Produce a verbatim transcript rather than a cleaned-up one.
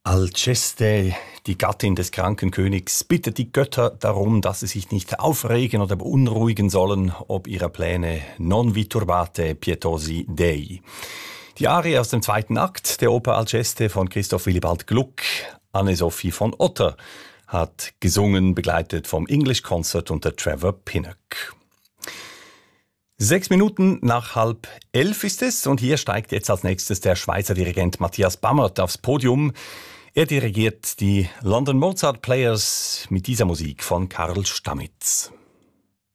Alceste, die Gattin des kranken Königs, bittet die Götter darum, dass sie sich nicht aufregen oder beunruhigen sollen, ob ihre Pläne non vi turbate pietosi Dei. Die Arie aus dem zweiten Akt der Oper Alceste von Christoph Willibald Gluck, Anne-Sophie von Otter, hat gesungen, begleitet vom English Concert unter Trevor Pinnock. Sechs Minuten nach halb elf ist es und hier steigt jetzt als nächstes der Schweizer Dirigent Matthias Bammert aufs Podium. Er dirigiert die London Mozart Players mit dieser Musik von Karl Stamitz.